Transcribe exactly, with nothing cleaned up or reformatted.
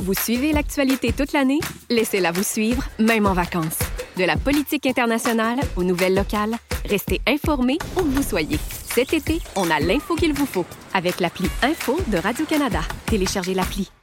Vous suivez l'actualité toute l'année? Laissez-la vous suivre, même en vacances. De la politique internationale aux nouvelles locales, restez informés où que vous soyez. Cet été, on a l'info qu'il vous faut avec l'appli Info de Radio-Canada. Téléchargez l'appli.